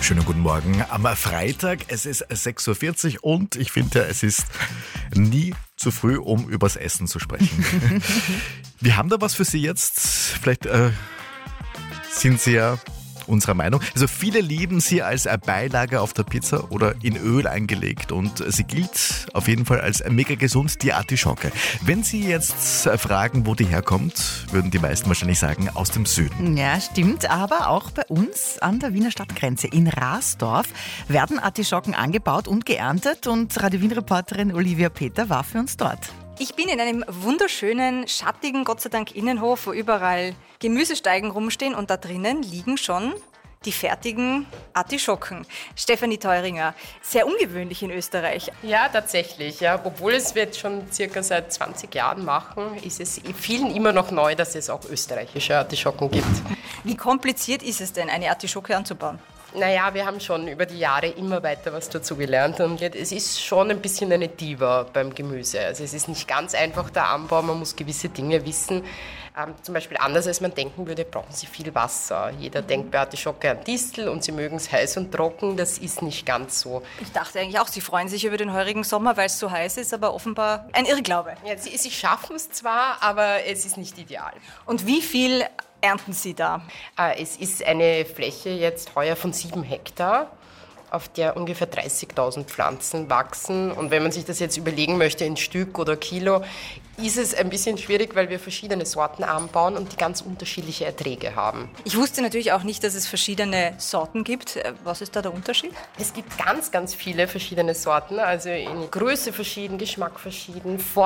Schönen guten Morgen am Freitag. Es ist 6.40 Uhr und ich finde, es ist nie zu früh, um übers Essen zu sprechen. Wir haben da was für Sie jetzt. Vielleicht sind Sie ja unserer Meinung. Also viele lieben sie als Beilage auf der Pizza oder in Öl eingelegt und sie gilt auf jeden Fall als mega gesund, die Artischocke. Wenn Sie jetzt fragen, wo die herkommt, würden die meisten wahrscheinlich sagen, aus dem Süden. Ja, stimmt, aber auch bei uns an der Wiener Stadtgrenze in Rasdorf werden Artischocken angebaut und geerntet und Radio Wien-Reporterin Olivia Peter war für uns dort. Ich bin in einem wunderschönen, schattigen, Gott sei Dank, Innenhof, wo überall Gemüsesteigen rumstehen und da drinnen liegen schon die fertigen Artischocken. Stefanie Teuringer, sehr ungewöhnlich in Österreich. Ja, tatsächlich. Ja. Obwohl es wir jetzt schon circa seit 20 Jahren machen, ist es vielen immer noch neu, dass es auch österreichische Artischocken gibt. Wie kompliziert ist es denn, eine Artischocke anzubauen? Naja, wir haben schon über die Jahre immer weiter was dazu gelernt und es ist schon ein bisschen eine Diva beim Gemüse. Also es ist nicht ganz einfach der Anbau, man muss gewisse Dinge wissen. Zum Beispiel anders als man denken würde, brauchen sie viel Wasser. Jeder denkt bei Artischocke an Distel und sie mögen es heiß und trocken, das ist nicht ganz so. Ich dachte eigentlich auch, Sie freuen sich über den heurigen Sommer, weil es so heiß ist, aber offenbar ein Irrglaube. Ja, sie schaffen es zwar, aber es ist nicht ideal. Und wie viel ernten Sie da? Es ist eine Fläche jetzt heuer von 7 Hektar, auf der ungefähr 30.000 Pflanzen wachsen. Und wenn man sich das jetzt überlegen möchte in Stück oder Kilo, ist es ein bisschen schwierig, weil wir verschiedene Sorten anbauen und die ganz unterschiedliche Erträge haben. Ich wusste natürlich auch nicht, dass es verschiedene Sorten gibt. Was ist da der Unterschied? Es gibt ganz, ganz viele verschiedene Sorten, also in Größe verschieden, Geschmack verschieden, Form